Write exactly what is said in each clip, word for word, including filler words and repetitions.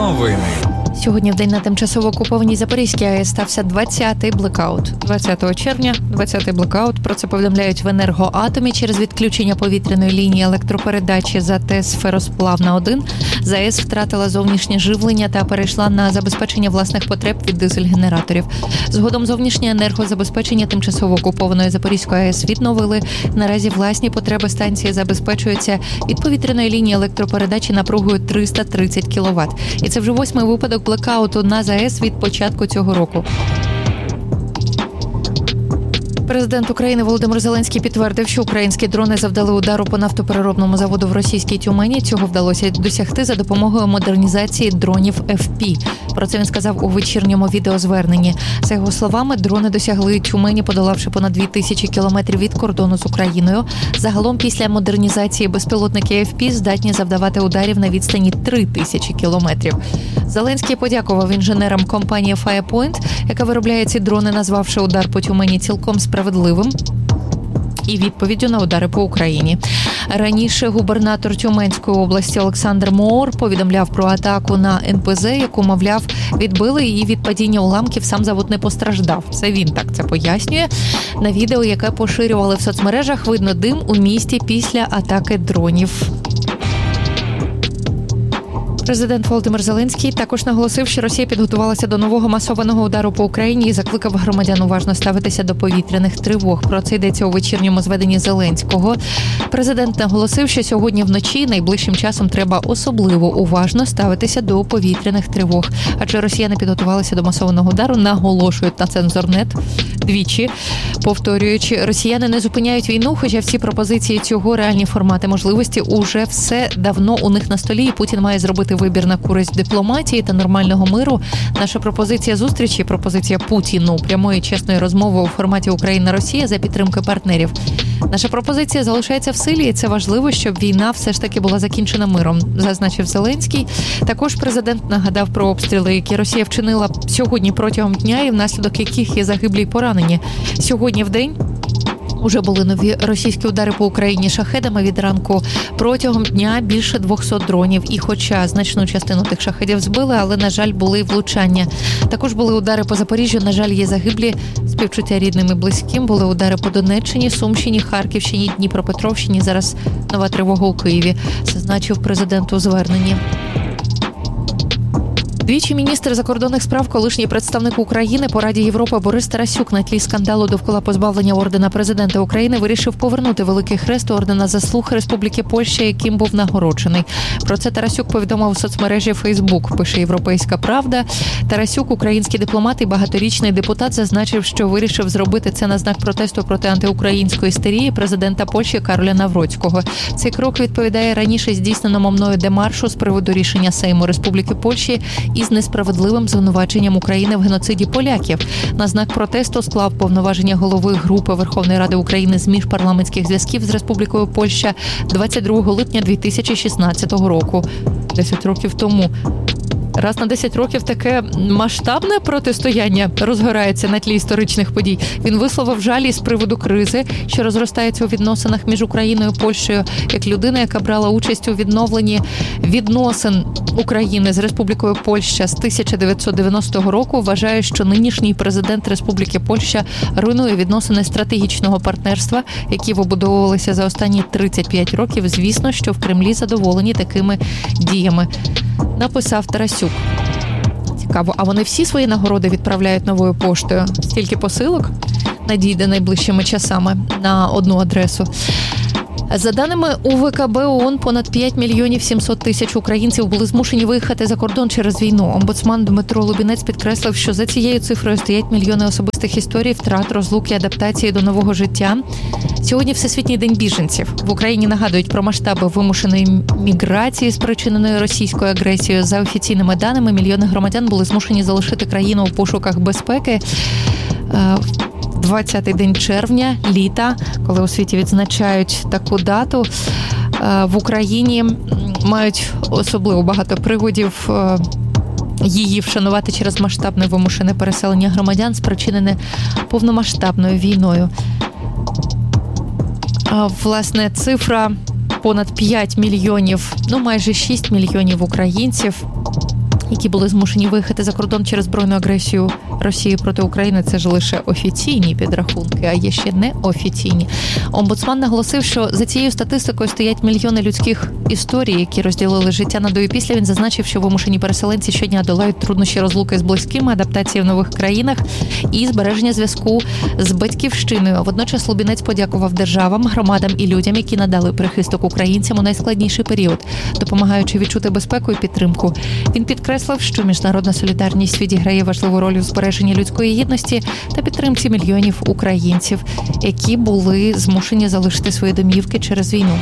Новини. Сьогодні в день на тимчасово окупованій Запорізькій АЕС стався двадцятий блекаут. двадцятого червня двадцятий блекаут. Про це повідомляють в «Енергоатомі» через відключення повітряної лінії електропередачі за ТЕС «Феросплавна один». ЗАЕС втратила зовнішнє живлення та перейшла на забезпечення власних потреб від дизель-генераторів. Згодом зовнішнє енергозабезпечення тимчасово окупованої Запорізької АЕС відновили. Наразі власні потреби станції забезпечуються від повітряної лінії електропередачі напругою триста тридцять кіловат. І це вже восьмий випадок блекауту на ЗАЕС від початку цього року. Президент України Володимир Зеленський підтвердив, що українські дрони завдали удару по нафтопереробному заводу в російській Тюмені. Цього вдалося досягти за допомогою модернізації дронів еф пі. Про це він сказав у вечірньому відеозверненні. За його словами, дрони досягли Тюмені, подолавши понад дві тисячі кілометрів від кордону з Україною. Загалом після модернізації безпілотники еф пі здатні завдавати ударів на відстані три тисячі кілометрів. Зеленський подякував інженерам компанії Firepoint, яка виробляє ці дрони, назвавши удар по Тюмені цілком справедливим і відповіддю на удари по Україні. Раніше губернатор Тюменської області Олександр Моор повідомляв про атаку на ен пе зе, яку, мовляв, відбили, і від падіння уламків сам завод не постраждав. Це він так це пояснює. На відео, яке поширювали в соцмережах, видно дим у місті після атаки дронів. Президент Володимир Зеленський також наголосив, що Росія підготувалася до нового масованого удару по Україні і закликав громадян уважно ставитися до повітряних тривог. Про це йдеться у вечірньому зведенні Зеленського. Президент наголосив, що сьогодні вночі найближчим часом треба особливо уважно ставитися до повітряних тривог. Адже росіяни підготувалися до масованого удару, наголошують на Цензорнет двічі, повторюючи, росіяни не зупиняють війну, хоча всі пропозиції цього, реальні формати можливості, уже все давно у них на столі, і Путін має зробити вибір на користь дипломатії та нормального миру. Наша пропозиція зустрічі, пропозиція Путіну, прямої чесної розмови у форматі Україна-Росія за підтримки партнерів. Наша пропозиція залишається в силі, і це важливо, щоб війна все ж таки була закінчена миром, зазначив Зеленський. Також президент нагадав про обстріли, які Росія вчинила сьогодні протягом дня, і внаслідок яких є загиблі й поранені. Сьогодні в день уже були нові російські удари по Україні шахедами від ранку. Протягом дня більше двісті дронів. І хоча значну частину тих шахедів збили, але, на жаль, були й влучання. Також були удари по Запоріжжю, на жаль, є загиблі, співчуття рідним і близьким. Були удари по Донеччині, Сумщині, Харківщині, Дніпропетровщині. Зараз нова тривога у Києві, зазначив президент у зверненні. Двічі міністр закордонних справ, колишній представник України по Раді Європи Борис Тарасюк на тлі скандалу довкола позбавлення ордена президента України вирішив повернути Великий Хрест ордена заслуг Республіки Польща, яким був нагороджений. Про це Тарасюк повідомив у соцмережі Фейсбук, пише «Європейська правда». Тарасюк, український дипломат і багаторічний депутат, зазначив, що вирішив зробити це на знак протесту проти антиукраїнської істерії президента Польщі Кароля Навроцького. Цей крок відповідає раніше здійсненому мною демаршу з приводу рішення Сейму Республіки Польщі із несправедливим звинуваченням України в геноциді поляків. На знак протесту склав повноваження голови групи Верховної Ради України з міжпарламентських зв'язків з Республікою Польща двадцять другого липня дві тисячі шістнадцятого року. Десять років тому. Раз на десять років таке масштабне протистояння розгорається на тлі історичних подій. Він висловив жаль із приводу кризи, що розростається у відносинах між Україною і Польщею. Як людина, яка брала участь у відновленні відносин України з Республікою Польща з тисяча дев'ятсот дев'яностого року, вважаю, що нинішній президент Республіки Польща руйнує відносини стратегічного партнерства, які вибудовувалися за останні тридцять п'ять років. Звісно, що в Кремлі задоволені такими діями, написав Тарасюк. Цікаво, а вони всі свої нагороди відправляють новою поштою? Стільки посилок надійде найближчими часами на одну адресу. За даними У Ве Ка Бе ООН, понад п'ять мільйонів сімсот тисяч українців були змушені виїхати за кордон через війну. Омбудсман Дмитро Лубінець підкреслив, що за цією цифрою стоять мільйони особистих історій, втрат, розлук і адаптації до нового життя. Сьогодні Всесвітній день біженців. В Україні нагадують про масштаби вимушеної міграції, спричиненої російською агресією. За офіційними даними, мільйони громадян були змушені залишити країну у пошуках безпеки. двадцятий день червня, літа, коли у світі відзначають таку дату, в Україні мають особливо багато приводів її вшанувати через масштабне вимушене переселення громадян, спричинене повномасштабною війною. Власне, цифра понад п'ять мільйонів, ну майже шість мільйонів українців, які були змушені виїхати за кордон через збройну агресію Росії проти України. Це ж лише офіційні підрахунки, а є ще неофіційні. Омбудсман наголосив, що за цією статистикою стоять мільйони людських історій, які розділили життя на до і після. Він зазначив, що вимушені переселенці щодня долають труднощі розлуки з близькими, адаптації в нових країнах і збереження зв'язку з батьківщиною. Водночас Лубінець подякував державам, громадам і людям, які надали прихисток українцям у найскладніший період, допомагаючи відчути безпеку і підтримку. Він підкреслив, що міжнародна солідарність відіграє важливу роль у збереженні людської гідності та підтримці мільйонів українців, які були змушені залишити свої домівки через війну.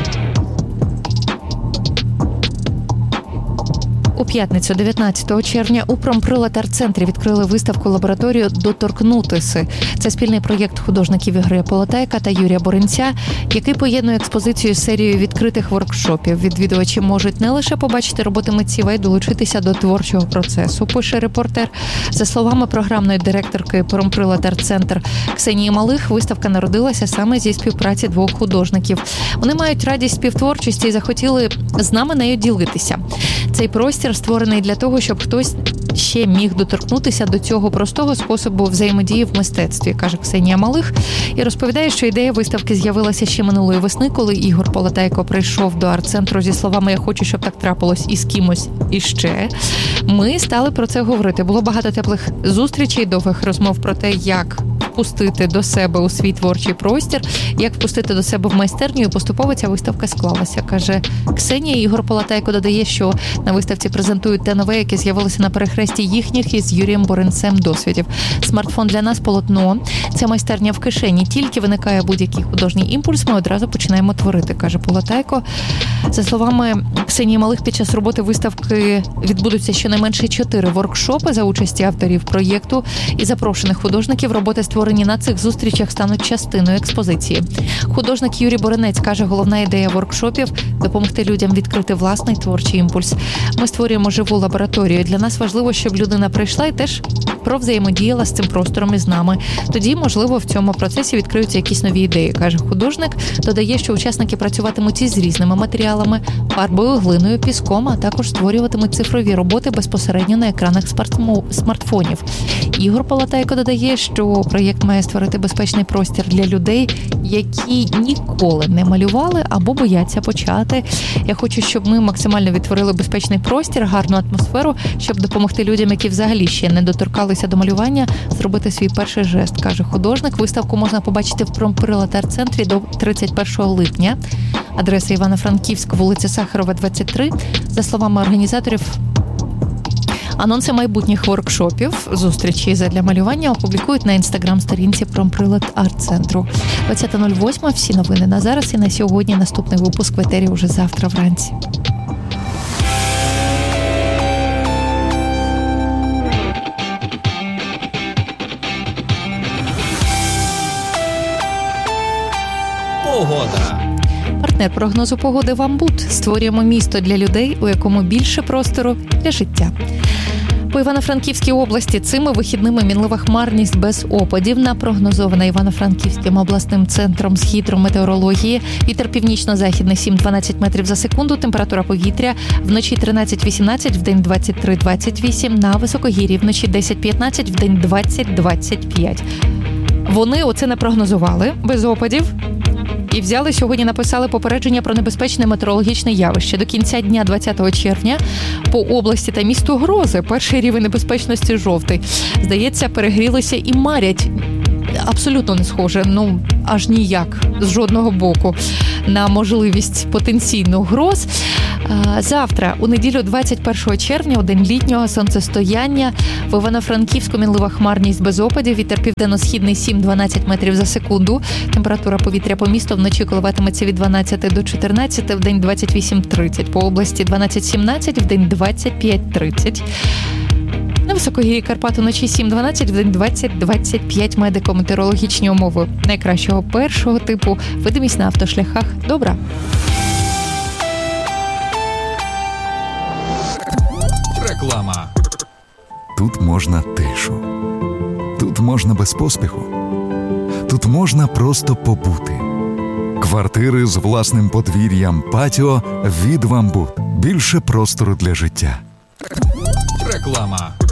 У п'ятницю, дев'ятнадцятого червня, у Промприлад-арт-центрі відкрили виставку-лабораторію «Доторкнутися». Це спільний проєкт художників Ігоря Полотайка та Юрія Боринця, який поєднує експозицію з серією відкритих воркшопів. Відвідувачі можуть не лише побачити роботи митців, а й долучитися до творчого процесу, пише репортер. За словами програмної директорки Промприлад-арт-центр Ксенії Малих, виставка народилася саме зі співпраці двох художників. Вони мають радість співтворчості і захотіли з нами нею ділитися. Цей простір створений для того, щоб хтось ще міг доторкнутися до цього простого способу взаємодії в мистецтві, каже Ксенія Малих. І розповідає, що ідея виставки з'явилася ще минулої весни, коли Ігор Полотайко прийшов до арт-центру зі словами «Я хочу, щоб так трапилось і з кимось іще». Ми стали про це говорити. Було багато теплих зустрічей, довгих розмов про те, як впустити до себе у свій творчий простір, як впустити до себе в майстерню, і поступово ця виставка склалася, каже Ксенія. Ігор Полотайко додає, що на виставці презентують те нове, яке з'явилося на перехресті їхніх із Юрієм Боринцем досвідів. Смартфон для нас – полотно. Це майстерня в кишені. Тільки виникає будь-який художній імпульс, ми одразу починаємо творити, каже Полотайко. За словами Ксенії Малих, під час роботи виставки відбудуться щонайменше чотири воркшопи за участі авторів проєкту і запрошених художників. Роботи створені на цих зустрічах стануть частиною експозиції. Художник Юрій Боринець каже, головна ідея воркшопів – допомогти людям відкрити власний творчий імпульс. Ми створюємо живу лабораторію. Для нас важливо, щоб людина прийшла і теж провзаємодіяла з цим простором із нами. Тоді, можливо, в цьому процесі відкриються якісь нові ідеї, каже художник. Додає, що учасники працюватимуть із різними матеріалами – фарбою, глиною, піском, а також створюватимуть цифрові роботи безпосередньо на екранах смартфонів. Ігор Полотайко додає, що проєкт має створити безпечний простір для людей, які ніколи не малювали або бояться почати. Я хочу, щоб ми максимально відтворили безпечний простір, гарну атмосферу, щоб допомогти людям, які взагалі ще не доторкалися до малювання, зробити свій перший жест, каже художник. Виставку можна побачити в Промприлад-арт-центрі до тридцять першого липня. Адреса Івано-Франківськ, вулиця Сахарова, двадцять три. За словами організаторів, анонси майбутніх воркшопів, зустрічі задля малювання опублікують на інстаграм-сторінці Промприлад-арт-центру. двадцята нуль восьма. Всі новини на зараз і на сьогодні. Наступний випуск в етері уже завтра вранці. Погода. Партнер прогнозу погоди «Вамбут». Створюємо місто для людей, у якому більше простору для життя. По Івано-Франківській області цими вихідними мінлива хмарність без опадів. Напрогнозована Івано-Франківським обласним центром з гідрометеорології. Вітер північно-західний сім-дванадцять метрів за секунду. Температура повітря вночі тринадцять-вісімнадцять, вдень двадцять три двадцять вісім. На високогір'ї вночі десять-п'ятнадцять, вдень двадцять двадцять п'ять. Вони оце не прогнозували без опадів. І взяли сьогодні, написали попередження про небезпечне метеорологічне явище. До кінця дня двадцятого червня по області та місту грози. Перший рівень небезпечності жовтий. Здається, перегрілися і марять. Абсолютно не схоже, ну аж ніяк, з жодного боку, на можливість потенційних гроз. Завтра, у неділю двадцять першого червня, у день літнього сонцестояння, в Івано-Франківську мінлива хмарність без опадів, вітер південно-східний сім-дванадцять метрів за секунду. Температура повітря по місту вночі коливатиметься від дванадцяти до чотирнадцяти, вдень двадцять вісім тридцять. По області дванадцять-сімнадцять, вдень двадцять п'ять тридцять. На високогір'ї Карпат уночі сім-дванадцять, вдень двадцять двадцять п'ять. Медико-метеорологічні умови найкращого першого типу. Видимість на автошляхах добра. Реклама. Тут можна тишу. Тут можна без поспіху. Тут можна просто побути. Квартири з власним подвір'ям, патіо від «Вамбут». Більше простору для життя. Реклама.